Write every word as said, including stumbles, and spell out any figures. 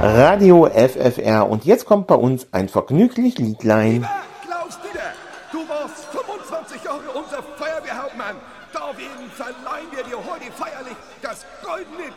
Radio F F R und jetzt kommt bei uns ein vergnüglich Liedlein. Klaus-Dieter, du warst fünfundzwanzig Jahre unser Feuerwehrhauptmann. Deswegen verleihen wir dir heute feierlich das goldene